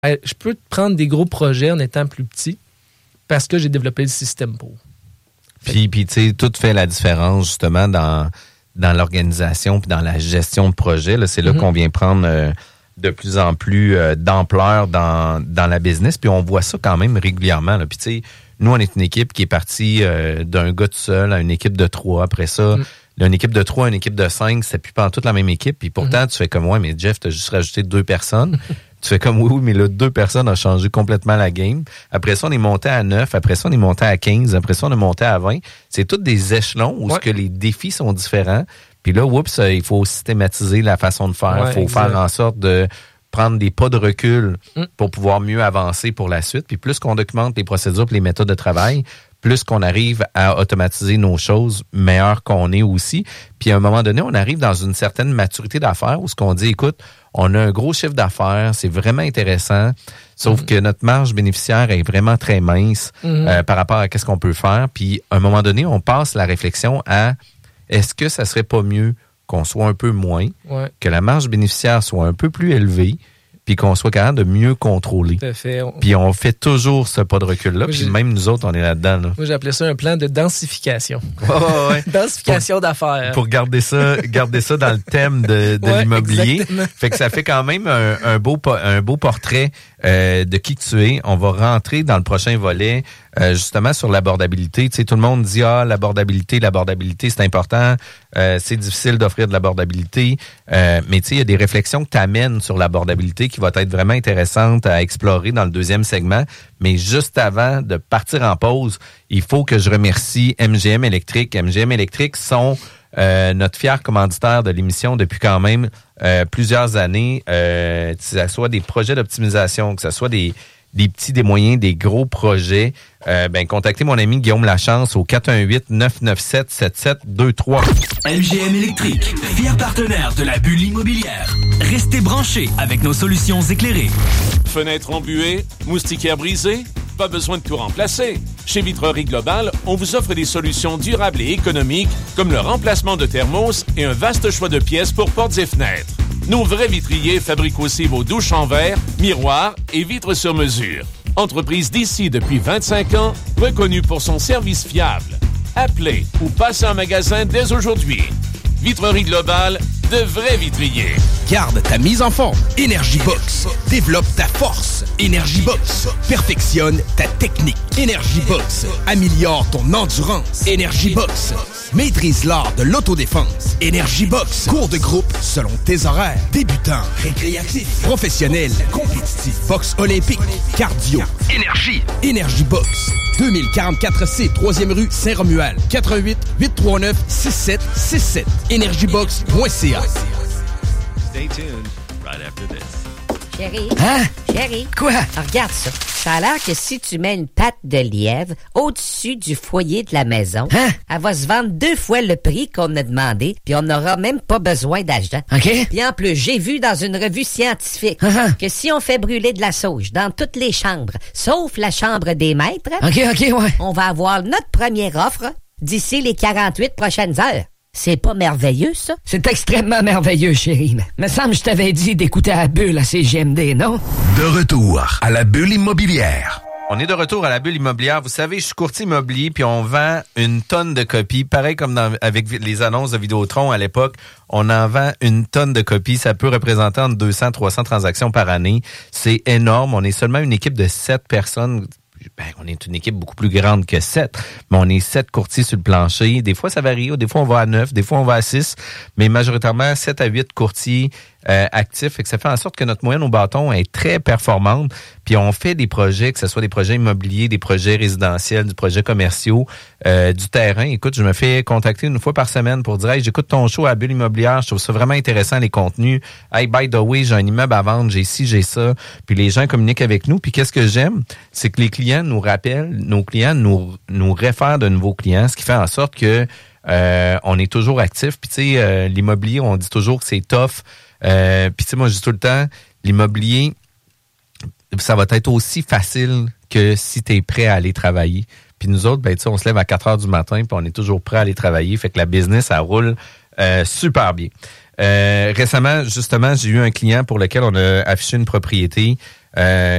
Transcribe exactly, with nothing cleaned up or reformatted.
je peux prendre des gros projets en étant plus petit parce que j'ai développé le système pour. Puis, puis tu sais, tout fait la différence justement dans, dans l'organisation puis dans la gestion de projet. Là, c'est là mm-hmm. qu'on vient prendre euh, de plus en plus euh, d'ampleur dans, dans la business. Puis on voit ça quand même régulièrement. Là. Puis tu sais, nous, on est une équipe qui est partie euh, d'un gars tout seul à une équipe de trois. Après ça, mm. là, une équipe de trois, une équipe de cinq, c'est plus pas toute la même équipe. Puis pourtant, mm-hmm. tu fais comme moi, mais Jeff, t'as juste rajouté deux personnes. Tu fais comme oui, oui, mais là, deux personnes ont changé complètement la game. Après ça, on est monté à neuf. Après ça, on est monté à quinze. Après ça, on est monté à vingt. C'est tous des échelons où ouais. ce que les défis sont différents. Puis là, oups, il faut systématiser la façon de faire. Il ouais, faut exact. faire en sorte de prendre des pas de recul mm. pour pouvoir mieux avancer pour la suite. Puis plus qu'on documente les procédures et les méthodes de travail, plus qu'on arrive à automatiser nos choses, meilleur qu'on est aussi. Puis à un moment donné, on arrive dans une certaine maturité d'affaires où ce qu'on dit, écoute, on a un gros chiffre d'affaires, c'est vraiment intéressant, sauf mm-hmm. que notre marge bénéficiaire est vraiment très mince mm-hmm. euh, par rapport à qu'est-ce qu'on peut faire. Puis à un moment donné, on passe la réflexion à est-ce que ça serait pas mieux qu'on soit un peu moins, ouais. que la marge bénéficiaire soit un peu plus élevée, puis qu'on soit capable de mieux contrôler. Tout à fait. On... Puis on fait toujours ce pas de recul-là, puis même nous autres, on est là-dedans. Là. Moi, j'appelais ça un plan de densification. Oh, ouais, ouais. densification pour, d'affaires. Pour garder ça, garder ça dans le thème de, de ouais, l'immobilier. Exactement. Fait que ça fait quand même un, un, beau, un beau portrait euh, de qui que tu es. On va rentrer dans le prochain volet, euh, justement, sur l'abordabilité. Tu sais, tout le monde dit, ah, l'abordabilité, l'abordabilité, c'est important. Euh, c'est difficile d'offrir de l'abordabilité. Euh, mais tu sais, il y a des réflexions que tu amènes sur l'abordabilité qui vont être vraiment intéressantes à explorer dans le deuxième segment. Mais juste avant de partir en pause, il faut que je remercie M G M Électrique. M G M Électrique sont euh, notre fier commanditaire de l'émission depuis quand même euh, plusieurs années. Euh, que ce soit des projets d'optimisation, que ce soit des des petits, des moyens, des gros projets, euh, ben contactez mon ami Guillaume Lachance au quatre un huit, neuf neuf sept, sept sept deux trois. M G M Électrique, fier partenaire de la bulle immobilière. Restez branchés avec nos solutions éclairées. Fenêtre embuée, moustiquaire brisée, pas besoin de tout remplacer. Chez Vitrerie Globale, on vous offre des solutions durables et économiques comme le remplacement de thermos et un vaste choix de pièces pour portes et fenêtres. Nos vrais vitriers fabriquent aussi vos douches en verre, miroirs et vitres sur mesure. Entreprise d'ici depuis vingt-cinq ans, reconnue pour son service fiable. Appelez ou passez en magasin dès aujourd'hui. Vitrerie Globale, de vrais vitriers. Garde ta mise en forme. EnergyBox. Développe ta force. EnergyBox. Perfectionne ta technique. EnergyBox. Améliore ton endurance. EnergyBox. Maîtrise l'art de l'autodéfense. EnergyBox. Cours de groupe selon tes horaires. Débutant, récréatif, professionnel, compétitif, boxe olympique, cardio. Énergie. EnergyBox. deux mille quarante-quatre C, troisième rue Saint-Romuald. quatre un huit, huit trois neuf, six sept six sept. energybox point c a. Stay tuned right after this. Chérie. Hein? Chérie. Quoi? Regarde ça. Ça a l'air que si tu mets une patte de lièvre au-dessus du foyer de la maison, hein? Elle va se vendre deux fois le prix qu'on a demandé, puis on n'aura même pas besoin d'argent. OK. Puis en plus, j'ai vu dans une revue scientifique uh-huh. que si on fait brûler de la sauge dans toutes les chambres, sauf la chambre des maîtres, OK, OK, ouais. on va avoir notre première offre d'ici les quarante-huit prochaines heures. C'est pas merveilleux, ça? C'est extrêmement merveilleux, chérie. Me semble que je t'avais dit d'écouter la bulle à C G M D, non? De retour à la bulle immobilière. On est de retour à la bulle immobilière. Vous savez, je suis courtier immobilier, puis on vend une tonne de copies. Pareil comme dans, avec les annonces de Vidéotron à l'époque, on en vend une tonne de copies. Ça peut représenter entre deux cents à trois cents transactions par année. C'est énorme. On est seulement une équipe de sept personnes. Ben, on est une équipe beaucoup plus grande que sept, mais on est sept courtiers sur le plancher. Des fois, ça varie. Des fois, on va à neuf, des fois, on va à six, mais majoritairement, sept à huit courtiers euh, actifs. Et que ça fait en sorte que notre moyenne au bâton est très performante. Puis, on fait des projets, que ce soit des projets immobiliers, des projets résidentiels, des projets commerciaux, euh, du terrain. Écoute, je me fais contacter une fois par semaine pour dire « Hey, j'écoute ton show à la bulle immobilière. Je trouve ça vraiment intéressant, les contenus. Hey, by the way, j'ai un immeuble à vendre. J'ai ci, j'ai ça. » Puis, les gens communiquent avec nous. Puis, qu'est-ce que j'aime? C'est que les clients nous rappellent, nos clients nous, nous réfèrent de nouveaux clients, ce qui fait en sorte que euh, on est toujours actif. Puis, tu sais, euh, l'immobilier, on dit toujours que c'est tough. Euh, puis, tu sais, moi, je dis tout le temps, l'immobilier, ça va être aussi facile que si tu es prêt à aller travailler. Puis nous autres, ben tu sais, on se lève à quatre heures du matin, puis on est toujours prêt à aller travailler. Fait que la business, ça roule euh, super bien. Euh, récemment, justement, j'ai eu un client pour lequel on a affiché une propriété Euh,